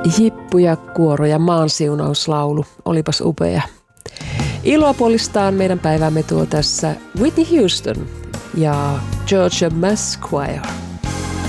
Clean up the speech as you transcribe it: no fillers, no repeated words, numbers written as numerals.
Jippu ja kuoro ja maansiunauslaulu. Olipas upea. Iloa puolistaan meidän päiväämme tuo tässä Whitney Houston ja Georgia Mass Choir.